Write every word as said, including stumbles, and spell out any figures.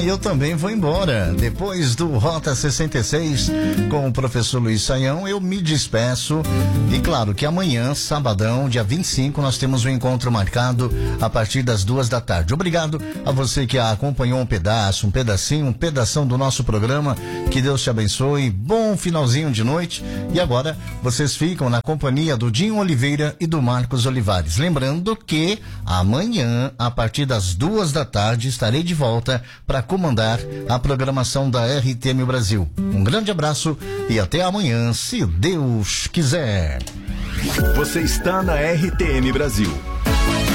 e eu também vou embora. Depois do Rota sessenta e seis com o professor Luiz Saião, eu me despeço. E claro que amanhã, sabadão, dia vinte e cinco, nós temos um encontro marcado a partir das duas da tarde. Obrigado a você que acompanhou um pedaço, um pedacinho, um pedação do nosso programa. Que Deus te abençoe. Bom finalzinho de noite. E agora vocês ficam na companhia do Dinho Oliveira e do Marcos Olivares. Lembrando que amanhã, a partir das duas da tarde, estarei de volta para comandar a programação da R T M Brasil. Um grande abraço e até amanhã, se Deus quiser. Você está na R T M Brasil.